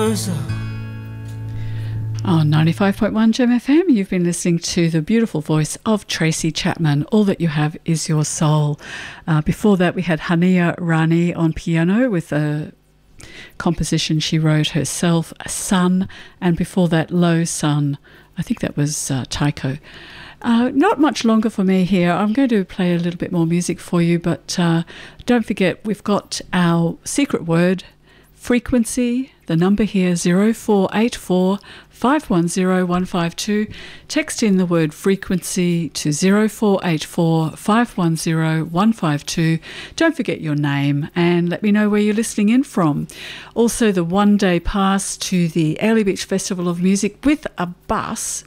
closer. On 95.1 Gem FM, you've been listening to the beautiful voice of Tracy Chapman, All That You Have Is Your Soul. Before that, we had Hania Rani on piano with a composition she wrote herself, Sun, and before that, Low Sun. I think that was Tycho. Not much longer for me here. I'm going to play a little bit more music for you, but don't forget, we've got our secret word, frequency, the number here, 0484 510 152. Text in the word frequency to 0484 510 152. Don't forget your name and let me know where you're listening in from. Also, the one-day pass to the Airlie Beach Festival of Music with a bus.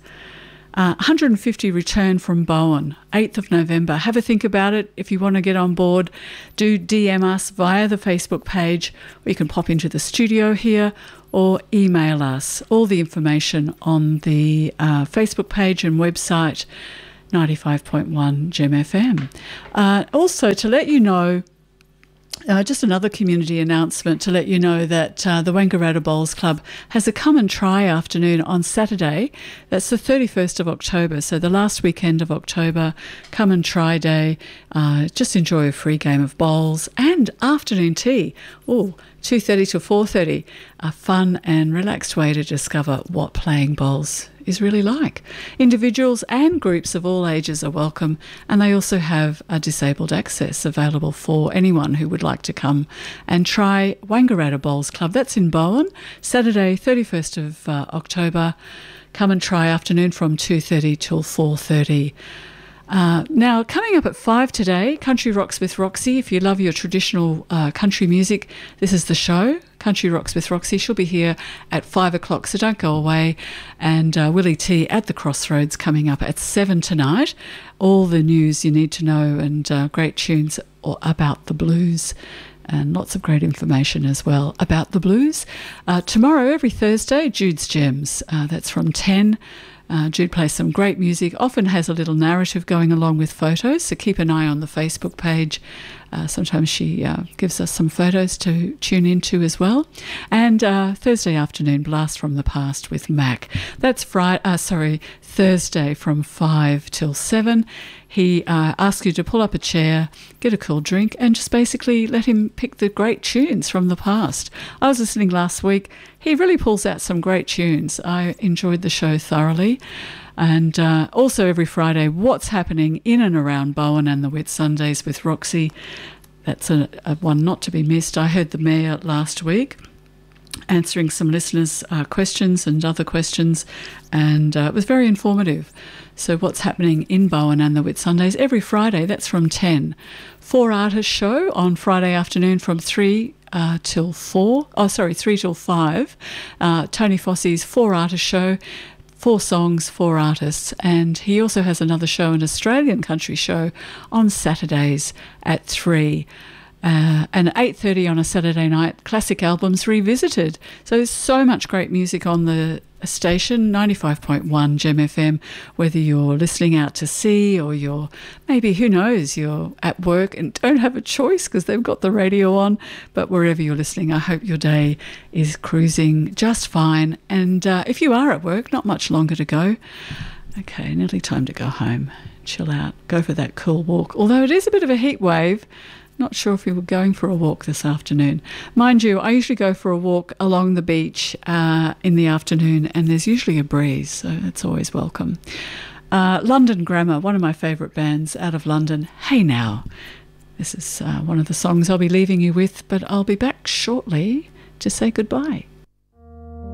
150 return from Bowen, 8th of November. Have a think about it. If you want to get on board, do DM us via the Facebook page, or you can pop into the studio here or email us. All the information on the Facebook page and website, 95.1 Gem FM. Also, to let you know, just another community announcement to let you know that the Wangaratta Bowls Club has a come and try afternoon on Saturday. That's the 31st of October, so the last weekend of October, come and try day. Just enjoy a free game of bowls and afternoon tea. 2:30 to 4:30, a fun and relaxed way to discover what playing bowls is really like. Individuals and groups of all ages are welcome, and they also have a disabled access available for anyone who would like to come and try Wangaratta Bowls Club. That's in Bowen, Saturday 31st of October. Come and try afternoon from 2:30 till 4:30. Now, coming up at 5 today, Country Rocks with Roxy. If you love your traditional country music, this is the show, Country Rocks with Roxy. She'll be here at 5 o'clock, so don't go away. And Willie T at the Crossroads coming up at 7 tonight. All the news you need to know and great tunes about the blues. And lots of great information as well about the blues. Tomorrow, every Thursday, Jude's Gems. That's from 10. Jude plays some great music, often has a little narrative going along with photos, so keep an eye on the Facebook page. Sometimes she gives us some photos to tune into as well. And Thursday afternoon, Blast from the Past with Mac. That's Thursday from 5 till 7. He asks you to pull up a chair, get a cool drink, and just basically let him pick the great tunes from the past. I was listening last week. He really pulls out some great tunes. I enjoyed the show thoroughly. And also every Friday, what's happening in and around Bowen and the Wet Sundays with Roxy. That's a one not to be missed. I heard the Mayor last week answering some listeners' questions and other questions, and it was very informative. So what's happening in Bowen and the Whit Sundays every Friday, that's from 10. 4 artist show on Friday afternoon from 3 till 4. 3 till 5. Tony Fosse's 4 artist show, 4 songs, 4 artists. And he also has another show, an Australian country show, on Saturdays at 3. And at 8:30 on a Saturday night, classic albums revisited. So there's so much great music on the station, 95.1 Gem FM, whether you're listening out to sea or you're maybe, who knows, you're at work and don't have a choice because they've got the radio on. But wherever you're listening, I hope your day is cruising just fine. And if you are at work, not much longer to go. Okay, nearly time to go home, chill out, go for that cool walk. Although it is a bit of a heat wave, not sure if we were going for a walk this afternoon. Mind you, I usually go for a walk along the beach in the afternoon, and there's usually a breeze, so it's always welcome. London Grammar, one of my favourite bands out of London. Hey Now. This is one of the songs I'll be leaving you with, but I'll be back shortly to say goodbye.